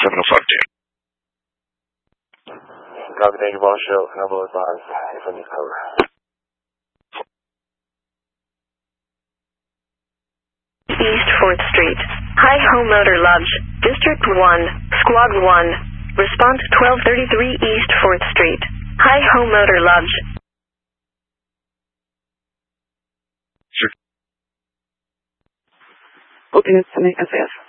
Copy, thank you, boss show. Number advise if I need cover. East 4th Street. Hi-Ho Motor Lodge. District 1. Squad 1. Response 1233 East 4th Street. Hi-Ho Motor Lodge. Okay, that's an SAS.